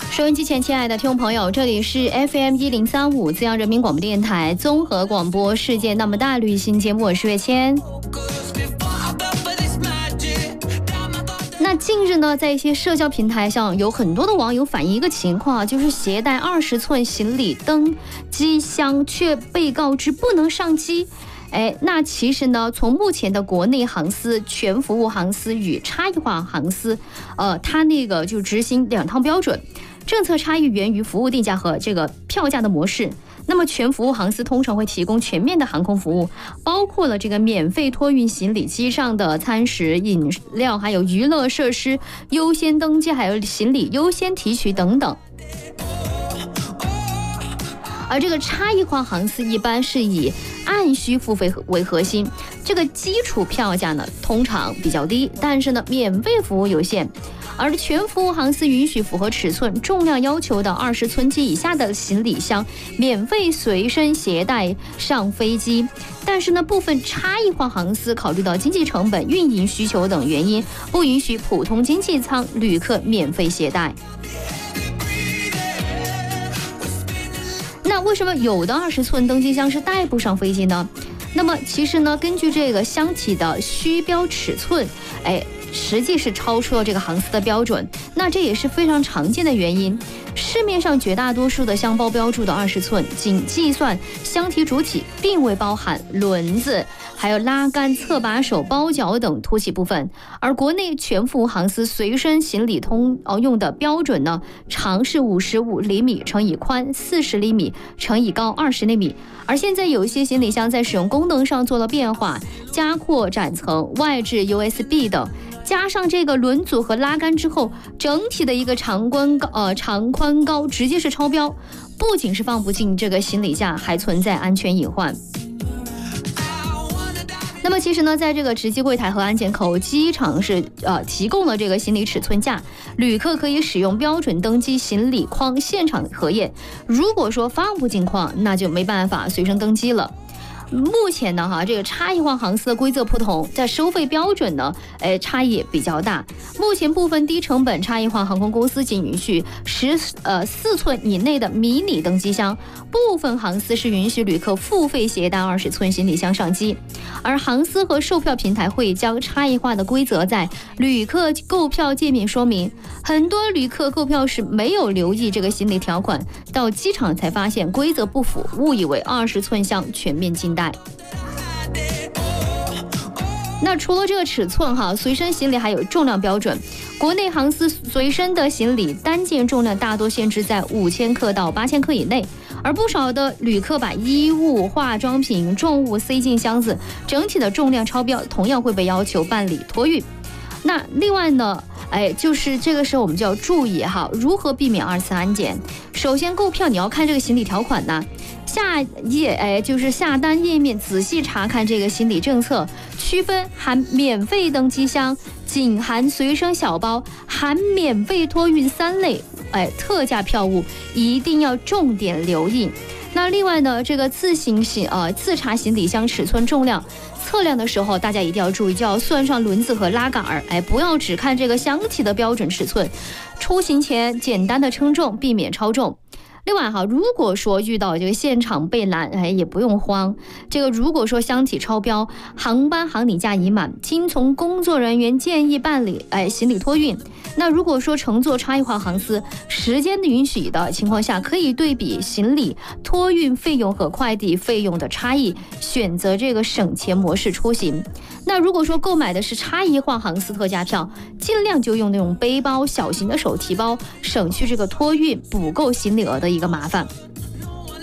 收音机前亲爱的听众朋友，这里是 FM1035 资阳人民广播电台综合广播世界那么大旅行节目，我是月谦。那近日呢，在一些社交平台上，有很多的网友反映一个情况，就是携带20寸行李登机箱却被告知不能上机。那其实呢，从目前的国内航司、全服务航司与差异化航司，它那个就执行2套标准，政策差异源于服务定价和这个票价的模式。那么全服务航司通常会提供全面的航空服务，包括了这个免费托运行李机上的餐食、饮料，还有娱乐设施优先登记，还有行李优先提取等等。而这个差异化航司一般是以按需付费为核心，这个基础票价呢通常比较低，但是呢免费服务有限。而全服务航司允许符合尺寸、重量要求的20寸及以下的行李箱免费随身携带上飞机，但是呢部分差异化航司考虑到经济成本、运营需求等原因，不允许普通经济舱旅客免费携带。那为什么有的20寸登机箱是带不上飞机呢？那么其实呢，根据这个箱体的虚标尺寸，实际是超出了这个航司的标准，那这也是非常常见的原因。市面上绝大多数的箱包标注的20寸，仅计算箱体主体，并未包含轮子、还有拉杆、侧把手、包角等凸起部分。而国内全服务航司随身行李用的标准呢，长是55厘米乘以宽40厘米乘以高20厘米。而现在有一些行李箱在使用功能上做了变化，加扩展层、外置 USB 等，加上这个轮组和拉杆之后，整体的一个长宽高直接是超标，不仅是放不进这个行李架，还存在安全隐患。那么其实呢，在这个值机柜台和安检口，机场是提供了这个行李尺寸架，旅客可以使用标准登机行李框现场核验。如果说放不进框，那就没办法随身登机了。目前呢，这个差异化航司的规则不同，在收费标准呢，差异也比较大。目前部分低成本差异化航空公司仅允许4寸以内的迷你登机箱，部分航司是允许旅客付费携带20寸行李箱上机。而航司和售票平台会将差异化的规则在旅客购票界面说明，很多旅客购票时没有留意这个行李条款，到机场才发现规则不符，误以为20寸箱全面禁带。那除了这个尺寸随身行李还有重量标准。国内航司随身的行李单件重量大多限制在5000克到8000克以内，而不少的旅客把衣物、化妆品、重物塞进箱子，整体的重量超标，同样会被要求办理托运。那另外呢，就是这个时候我们就要注意如何避免2次安检。首先购票你要看这个行李条款呢，下页就是下单页面仔细查看这个行李政策，区分含免费登机箱、仅含随身小包、含免费托运3类特价票务，一定要重点留意。那另外呢，这个自查行李箱尺寸重量测量的时候，大家一定要注意，就要算上轮子和拉杆不要只看这个箱体的标准尺寸，出行前简单的称重，避免超重。另外如果说遇到这个现场被拦，也不用慌。这个如果说箱体超标，航班行李架已满，听从工作人员建议办理行李托运。那如果说乘坐差异化航司，时间的允许的情况下，可以对比行李托运费用和快递费用的差异，选择这个省钱模式出行。那如果说购买的是差异化航司特价票，尽量就用那种背包小型的手提包，省去这个托运补购行李额的一个麻烦。